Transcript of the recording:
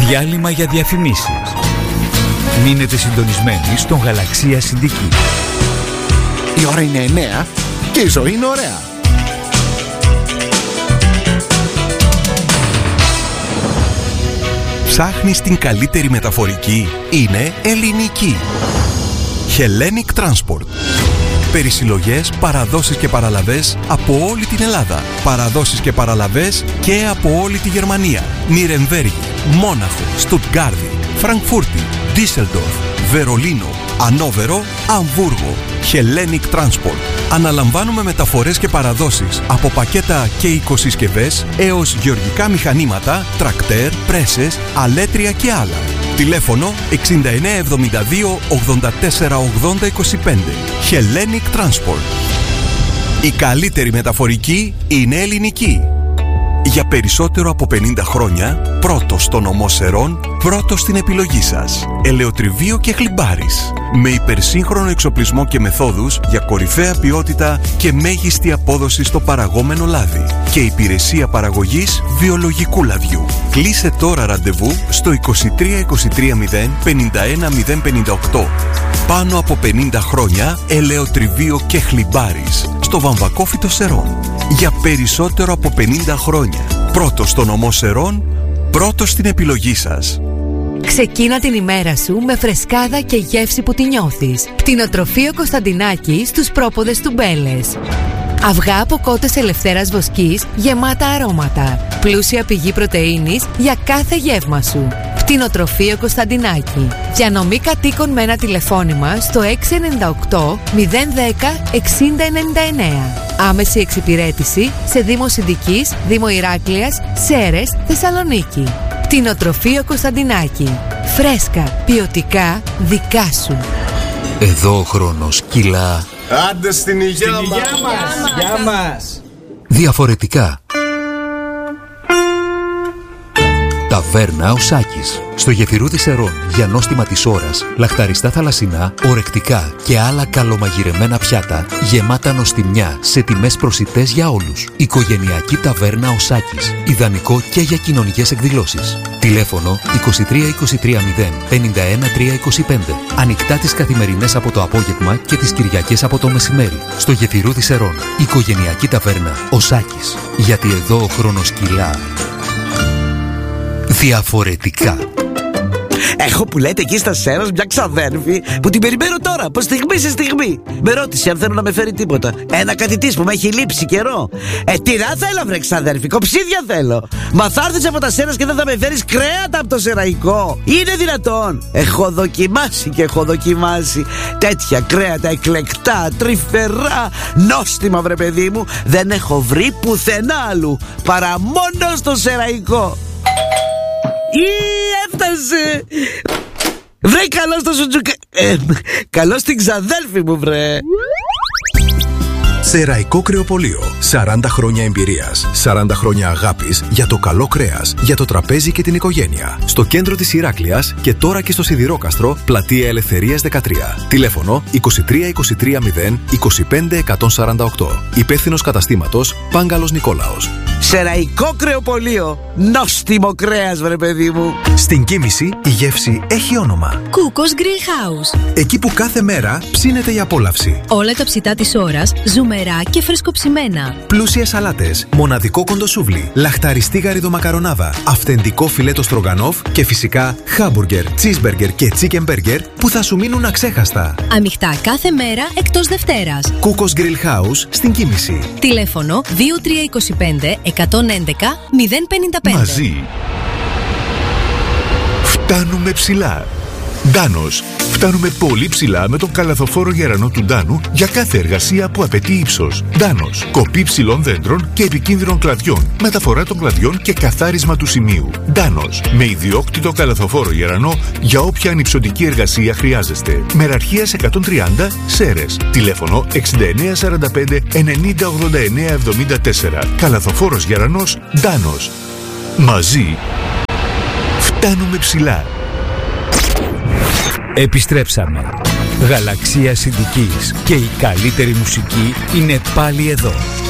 Διάλειμμα για διαφημίσεις. Μείνετε συντονισμένοι στον Γαλαξία Συντική. Η ώρα είναι 9 και η ζωή είναι ωραία. Ψάχνεις την καλύτερη μεταφορική? Είναι ελληνική. Hellenic Transport. Περισυλλογές, παραδόσεις και παραλαβές από όλη την Ελλάδα. Παραδόσεις και παραλαβές και από όλη τη Γερμανία. Νιρεμβέργη, Μόναχο, Στουτγκάρδη, Φραγκφούρτη, Ντίσελντορφ, Βερολίνο, Ανόβερο, Αμβούργο. Hellenic Transport. Αναλαμβάνουμε μεταφορές και παραδόσεις από πακέτα και οικοσυσκευές έως γεωργικά μηχανήματα, τρακτέρ, πρέσες, αλέτρια και άλλα. Τηλέφωνο 6972 84 80 25. Hellenic Transport. Η καλύτερη μεταφορική είναι ελληνική. Για περισσότερο από 50 χρόνια, πρώτος στο νομό Σερών, πρώτος στην επιλογή σας. Ελαιοτριβείο και Χλιμπάρης. Με υπερσύγχρονο εξοπλισμό και μεθόδους για κορυφαία ποιότητα και μέγιστη απόδοση στο παραγόμενο λάδι. Και υπηρεσία παραγωγής βιολογικού λαδιού. Κλείσε τώρα ραντεβού στο 23 23 0 51 058. Πάνω από 50 χρόνια, Ελαιοτριβείο και Χλιμπάρης. Στο Βαμβακόφυτο Σερών. Για περισσότερο από 50 χρόνια. Πρώτος στο νομό Σερών, πρώτος στην επιλογή σας. Ξεκίνα την ημέρα σου με φρεσκάδα και γεύση που τη νιώθεις. Κτηνοτροφείο Κωνσταντινάκη στους πρόποδες του Μπέλες. Αυγά από κότες ελευθέρας βοσκής γεμάτα αρώματα. Πλούσια πηγή πρωτεΐνης για κάθε γεύμα σου. Κτηνοτροφείο Κωνσταντινάκη. Διανομή κατοίκων με ένα τηλεφώνημα στο 698 010 6099. Άμεση εξυπηρέτηση σε Δήμο Συντικής, Δήμο Ηράκλειας, Σέρες, Θεσσαλονίκη. Κτηνοτροφείο Κωνσταντινάκη. Φρέσκα, ποιοτικά, δικά σου. Εδώ ο χρόνος κυλά. Άντε στην υγεία μας. Γεια μας. Διαφορετικά. Ταβέρνα ο Σάκης. Στο γεφυρούδι Σερών για νόστιμα της ώρας, λαχταριστά θαλασσινά, ορεκτικά και άλλα καλομαγειρεμένα πιάτα, γεμάτα νοστιμιά σε τιμές προσιτές για όλους. Οικογενειακή ταβέρνα ο Σάκης. Ιδανικό και για κοινωνικές εκδηλώσεις. Τηλέφωνο 23 23 0 51 325. Ανοιχτά τις καθημερινές από το απόγευμα και τις Κυριακές από το μεσημέρι. Στο γεφυρούδι Σερών. Οικογενειακή ταβέρνα ο Σάκης. Γιατί εδώ ο χρόνος κυλά. Διαφορετικά. Έχω που λέτε εκεί στα Σέρας μια ξαδέρφη που την περιμένω τώρα, από στιγμή σε στιγμή. Με ρώτησε αν θέλω να με φέρει τίποτα. Ένα κάτι της που με έχει λείψει καιρό. Τι να θέλω, βρε ξαδέρφη, κοψίδια θέλω. Μα θα έρθεις από τα Σέρας και δεν θα με φέρεις κρέατα από το Σεραϊκό? Είναι δυνατόν? Έχω δοκιμάσει και έχω δοκιμάσει τέτοια κρέατα εκλεκτά, τρυφερά, νόστιμα, βρε παιδί μου. Δεν έχω βρει πουθενά άλλου παρά μόνο στο Σεραϊκό. Έφτασε! Βρε, καλώς το σουτζουκα... καλώς την ξαδέλφη μου, βρε! Σεραϊκό Κρεοπωλείο. 40 χρόνια εμπειρίας. 40 χρόνια αγάπης για το καλό κρέας, για το τραπέζι και την οικογένεια. Στο κέντρο της Ηράκλειας και τώρα και στο Σιδηρόκαστρο, πλατεία Ελευθερίας 13. Τηλέφωνο 23 23 0 25 148. Υπεύθυνος καταστήματος Πάγκαλος Νικόλαος. Σεραϊκό Κρεοπωλείο. Νόστιμο κρέας, βρε παιδί μου. Στην Κίμηση η γεύση έχει όνομα. Κούκος Grill House. Εκεί που κάθε μέρα ψήνεται η απόλαυση. Όλα τα ψητά της ώρας, ζουμερά και φρεσκοψημένα. Πλούσιες σαλάτες, μοναδικό κοντοσούβλι, λαχταριστή γαριδομακαρονάδα, αυθεντικό φιλέτο στρογγανόφ και φυσικά χάμπουργκερ, τσίσμπεργκερ και τσίκεν μπέργκερ που θα σου μείνουν αξέχαστα. Ανοιχτά κάθε μέρα εκτός Δευτέρας. Κούκος Grill House στην Κίμηση. Τηλέφωνο 2325 111 055. Μαζί φτάνουμε ψηλά. Ντάνος. Φτάνουμε πολύ ψηλά με τον καλαθοφόρο γερανό του Ντάνου για κάθε εργασία που απαιτεί ύψος. Ντάνος. Κοπή ψηλών δέντρων και επικίνδυνων κλαδιών. Μεταφορά των κλαδιών και καθάρισμα του σημείου. Ντάνος. Με ιδιόκτητο καλαθοφόρο γερανό για όποια ανυψωτική εργασία χρειάζεστε. Μεραρχίας 130 Σέρες. Τηλέφωνο 6945 90 89 74. Καλαθοφόρος γερανός Ντάνος. Μαζί φτάνουμε ψηλά. Επιστρέψαμε. Γαλαξία Συντικής και η καλύτερη μουσική είναι πάλι εδώ.